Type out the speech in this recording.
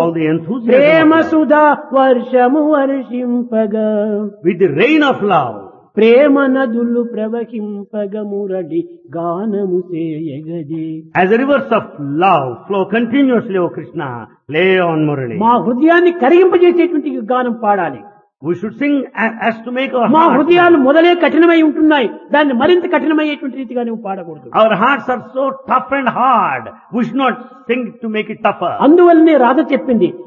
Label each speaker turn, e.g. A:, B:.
A: all the enthusiasm
B: Prema
A: of love,
B: Sudha వర్షము వర్షింపగా
A: with the rain of love,
B: ప్రేమ నదులు ప్రవహింపగ మురళి గానము చేయగది.
A: as the rivers of love flow continuously, O Krishna, play on Murali.
B: మా హృదయాన్ని కరిగింపజేసేటువంటి గానం పాడాలి.
A: We should sing as to make our
B: మా
A: hearts.
B: హృదయాలు మొదలే కఠినమై ఉంటున్నాయి, దాన్ని మరింత కఠినమయ్యేటువంటి రీతిగా నువ్వు పాడకూడదు.
A: Our hearts are so tough and hard. We should not sing to make it tougher.
B: అందువల్లనే రాధ చెప్పింది,